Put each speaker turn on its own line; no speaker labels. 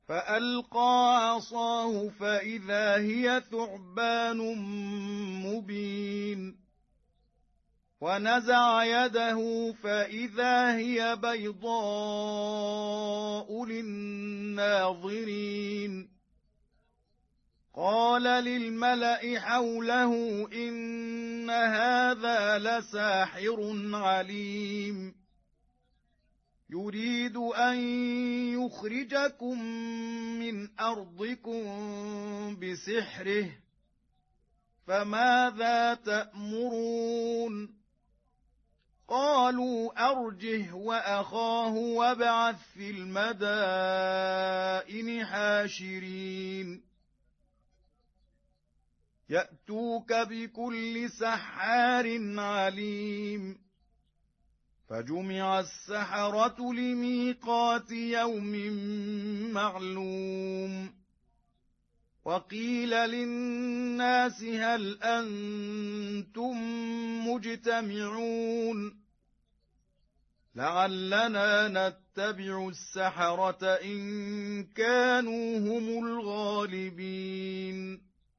فألقى عصاه فإذا هي ثعبان مبين ونزع يده فإذا هي بيضاء للناظرين قال للملأ حوله إن هذا لساحر عليم يريد أن يخرجكم من أرضكم بسحره فماذا تأمرون قالوا أرجه وأخاه وابعث في المدائن حاشرين يأتوك بكل سحار عليم فجمع السحرة لميقات يوم معلوم وقيل للناس هل أنتم مجتمعون لعلنا نتبع السحرة إن كانوا هم الغالبين